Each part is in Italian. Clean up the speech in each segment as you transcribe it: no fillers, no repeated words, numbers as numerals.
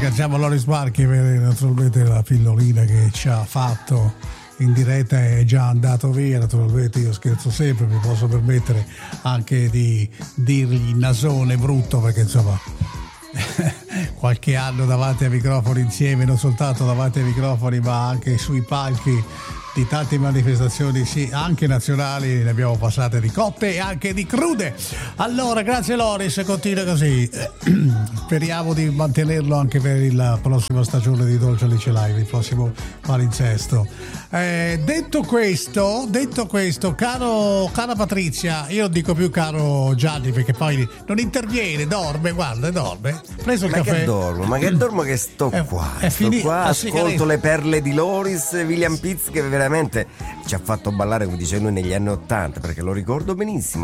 ringraziamo Loris Marchi per naturalmente la pillolina che ci ha fatto in diretta, è già andato via. Naturalmente io scherzo sempre, mi posso permettere anche di dirgli nasone brutto, perché insomma qualche anno davanti ai microfoni insieme, non soltanto davanti ai microfoni ma anche sui palchi di tante manifestazioni, sì, anche nazionali, ne abbiamo passate di cotte e anche di crude. Allora, grazie Loris, continua così. Speriamo di mantenerlo anche per la prossima stagione di Dolce Alice Live, il prossimo palinsesto. Detto questo, cara Patrizia, io non dico più caro Gianni perché poi non interviene, dorme, guarda, dorme. Preso il caffè. Che dormo che sto qua, ascolto le perle di Loris, William Pitts, che veramente ci ha fatto ballare, come dice lui, negli anni 80, perché lo ricordo benissimo,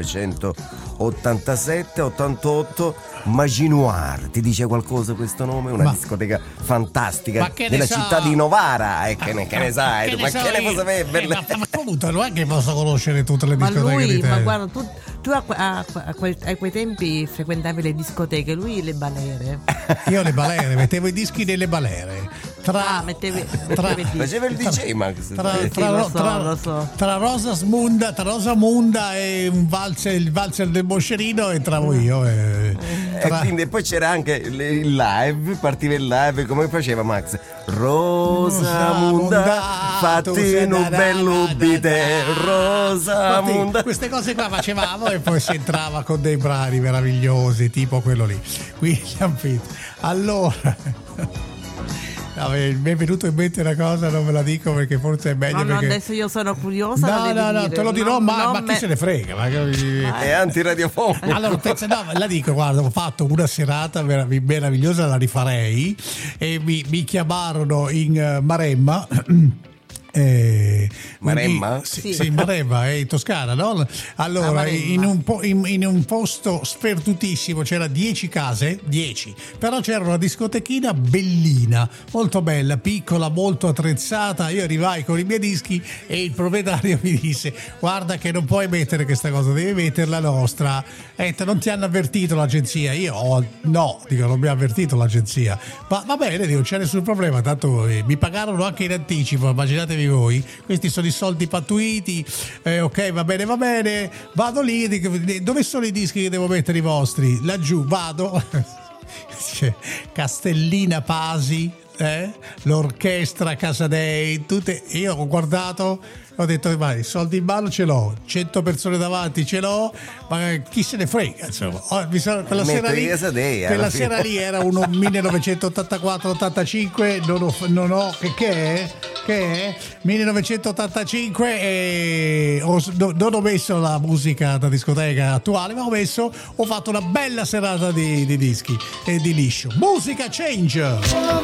1987-88, Maginoir, ti dice qualcosa questo nome? Una discoteca fantastica nella città di Novara, e che ne sai, ma che ne può sapere? Ma comunque non è che posso conoscere tutte le discoteche di te. Ma guarda, tu a quei tempi frequentavi le discoteche, lui le balere. Io le balere, mettevo i dischi nelle balere. Faceva il DJ Max. Tra Rosa Munda e il valzer del Moscerino entravo io. E quindi poi c'era anche il live, partiva il live, come faceva Max? Rosa Munda, fatti un bello bite, Rosa Munda. Queste cose qua facevamo e poi si entrava con dei brani meravigliosi, tipo quello lì. William Pitt. Allora, mi è venuto in mente una cosa, non ve la dico perché forse è meglio. No, adesso io sono curiosa. No, te lo dirò, ma chi se ne frega? È antiradiofonico. Allora, la dico, guarda, ho fatto una serata meravigliosa, la rifarei, e mi chiamarono in Maremma. Maremma? Sì, Maremma è in Toscana, no? Allora, in un posto sperdutissimo, c'era 10 case, però c'era una discotechina bellina, molto bella, piccola, molto attrezzata. Io arrivai con i miei dischi e il proprietario mi disse: guarda che non puoi mettere questa cosa, devi mettere la nostra. Non ti hanno avvertito l'agenzia? No, dico, non mi ha avvertito l'agenzia. Ma va bene, dico, c'è nessun problema, tanto mi pagarono anche in anticipo, immaginatevi voi, questi sono i soldi pattuiti. Ok, va bene, vado lì, dico, dove sono i dischi che devo mettere i vostri? Laggiù, vado. Castellina Pasi, l'orchestra Casadei, tutte. Io ho guardato, ho detto, ma i soldi in mano ce l'ho, 100 persone davanti ce l'ho, ma chi se ne frega, insomma. Quella sera lì era un 1984-85, non ho che è 1985, e non ho messo la musica da discoteca attuale, ma ho fatto una bella serata di dischi e di liscio. Musica Change.